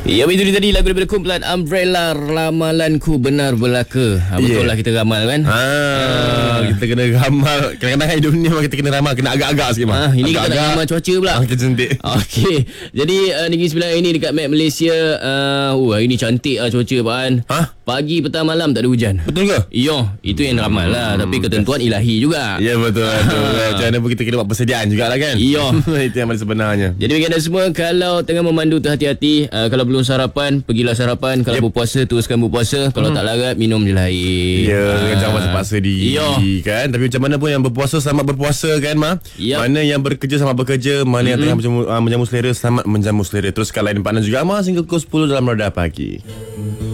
Ya, itu dia tadi lagu daripada kumpulan Umbrella, Ramalanku Benar Belaka. Betul lah kita ramal kan. Kita kena ramal. Kadang-kadang hidup ni memang kita kena ramal. Kena agak-agak sikit mah. Ini kita nak ramal cuaca pula. Kita cantik. Okey. Jadi Negeri Sembilan ini dekat map Malaysia, hari ni cantik lah cuaca Pak An. Pagi, petang, malam tak ada hujan. Betul ke? Ya, itu yang ramal lah. Tapi ketentuan ilahi juga. Ya, betul. Macam mana pun kita kena buat persediaan jugalah kan. Ya. Itu yang paling sebenarnya. Jadi bagi anda semua, kalau tengah memandu terhati-hati. Kalau belum sarapan, pergilah sarapan. Kalau berpuasa, teruskan berpuasa. Kalau tak larat, minum je lah air. Ya, jangan paksa diri kan. Tapi macam mana pun yang berpuasa, selamat berpuasa kan, Ma. Mana yang bekerja, selamat bekerja. Mana yang tengah menjamu selera, selamat menjamu selera. Teruskan lain partner juga, Ma, sehingga pukul 10 dalam Radar Pagi.